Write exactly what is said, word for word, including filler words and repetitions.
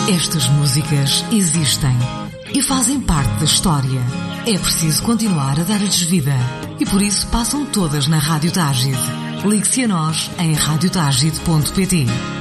Estas músicas existem e fazem parte da história. É preciso continuar a dar-lhes vida e por isso passam todas na Rádio Tágide. Ligue-se a nós em rádio tágide ponto pt.